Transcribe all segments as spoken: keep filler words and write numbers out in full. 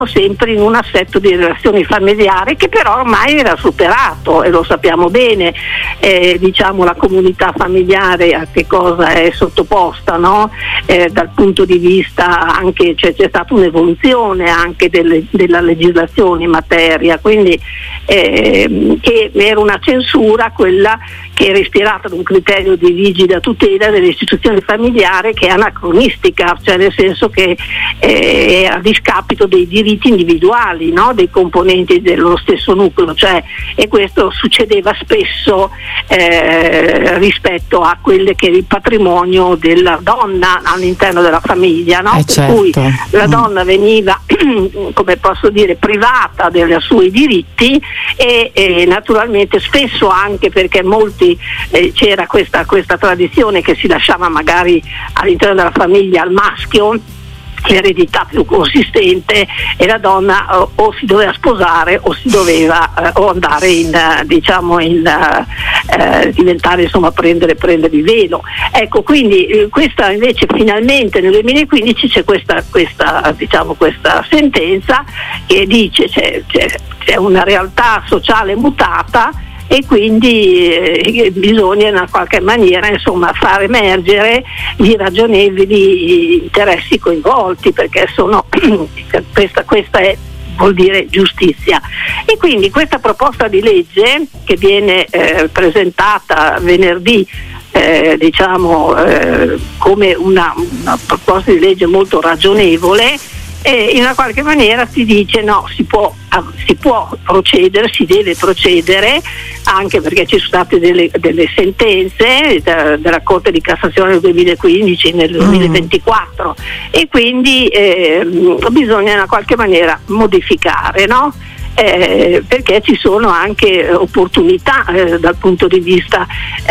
sempre in un assetto di relazioni familiari che però ormai era superato, e lo sappiamo bene, eh, diciamo la comunità familiare a che cosa è sottoposta, no? Eh, dal punto di vista anche cioè, c'è stata un'evoluzione anche delle, della legislazione in materia, quindi eh, che era una censura quella che era ispirata ad un criterio di rigida tutela delle istituzioni familiari che è anacronistica, cioè nel senso che eh, era a discapito dei diritti individuali, no? Dei componenti dello stesso nucleo, cioè, e questo succedeva spesso eh, rispetto a quelle che è il patrimonio della donna all'interno della famiglia, no? Eh, per certo. cui la mm. donna veniva come posso dire privata dei suoi diritti e, e naturalmente spesso anche perché molti eh, c'era questa, questa tradizione che si lasciava magari all'interno della famiglia al maschio l'eredità più consistente, e la donna o, o si doveva sposare o si doveva eh, o andare in uh, diciamo in uh, eh, diventare insomma prendere prendere il velo. Ecco, quindi eh, questa invece finalmente nel duemilaquindici c'è questa questa diciamo questa sentenza che dice c'è, c'è, c'è una realtà sociale mutata e quindi eh, bisogna in qualche maniera insomma far emergere i ragionevoli interessi coinvolti, perché sono questa, questa è vuol dire giustizia. E quindi questa proposta di legge che viene eh, presentata venerdì eh, diciamo eh, come una, una proposta di legge molto ragionevole, e in una qualche maniera si dice no, si può, si può procedere, si deve procedere, anche perché ci sono state delle, delle sentenze da, della Corte di Cassazione nel duemilaquindici, nel duemilaventiquattro, mm. e quindi eh, bisogna in una qualche maniera modificare, no? Eh, perché ci sono anche opportunità eh, dal punto di vista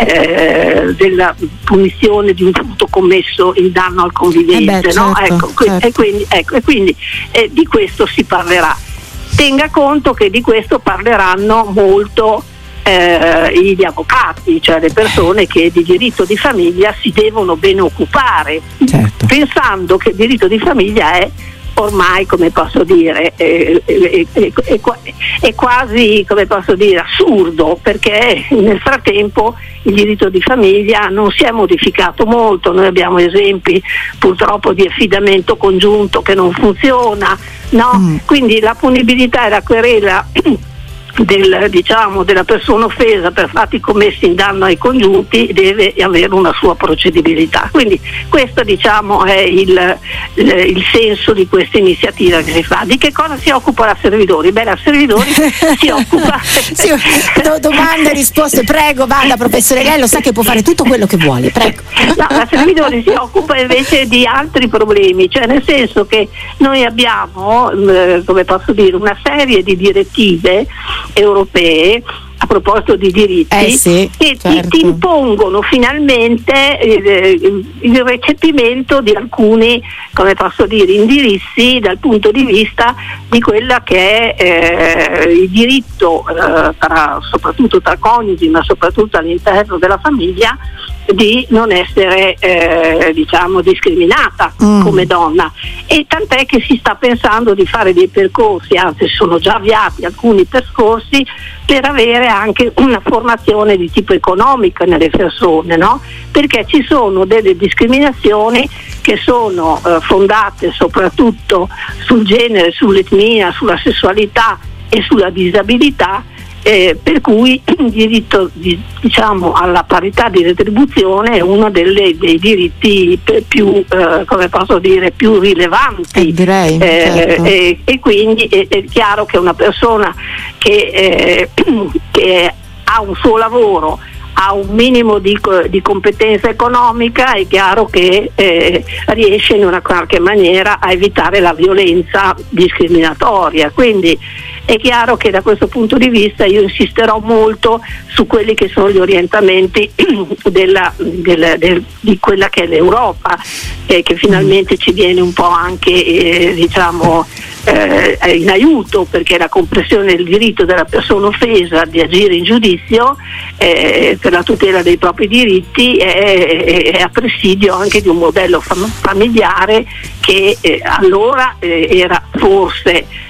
eh, della punizione di un furto commesso in danno al convivente, eh beh, no? certo, Ecco, certo. E quindi, ecco, e quindi eh, di questo si parlerà. Tenga conto che di questo parleranno molto eh, gli avvocati, cioè le persone che di diritto di famiglia si devono ben occupare, certo. pensando che il diritto di famiglia è ormai, come posso dire, è, è, è, è, è quasi, come posso dire, assurdo, perché nel frattempo il diritto di famiglia non si è modificato molto. Noi abbiamo esempi purtroppo di affidamento congiunto che non funziona, no? Mm. Quindi la punibilità e la querela del, diciamo, della persona offesa per fatti commessi in danno ai congiunti deve avere una sua procedibilità. Quindi questo, diciamo, è il, il, il senso di questa iniziativa che si fa. Di che cosa si occupa la Servidori? Beh, la Servidori si occupa sì, do, domande e risposte, prego, vada professore Ghello, sa che può fare tutto quello che vuole, prego. No, la Servidori si occupa invece di altri problemi, cioè nel senso che noi abbiamo eh, come posso dire una serie di direttive europee a proposito di diritti eh sì, che certo. ti, ti impongono finalmente eh, il recepimento di alcuni, come posso dire, indirizzi dal punto di vista di quella che è eh, il diritto eh, tra, soprattutto tra coniugi, ma soprattutto all'interno della famiglia, di non essere eh, diciamo discriminata mm. come donna, e tant'è che si sta pensando di fare dei percorsi, anzi sono già avviati alcuni percorsi per avere anche una formazione di tipo economico nelle persone, no? Perché ci sono delle discriminazioni che sono eh, fondate soprattutto sul genere, sull'etnia, sulla sessualità e sulla disabilità, Eh, per cui il diritto di, diciamo alla parità di retribuzione è uno delle, dei diritti più eh, come posso dire più rilevanti, eh, direi, eh, certo. e, e quindi è, è chiaro che una persona che, eh, che ha un suo lavoro, ha un minimo di, di competenza economica, è chiaro che eh, riesce in una qualche maniera a evitare la violenza discriminatoria. Quindi è chiaro che da questo punto di vista io insisterò molto su quelli che sono gli orientamenti della, della, del, di quella che è l'Europa, eh, che finalmente ci viene un po' anche eh, diciamo eh, in aiuto, perché la compressione del diritto della persona offesa di agire in giudizio eh, per la tutela dei propri diritti è, è a presidio anche di un modello fam- familiare che eh, allora eh, era forse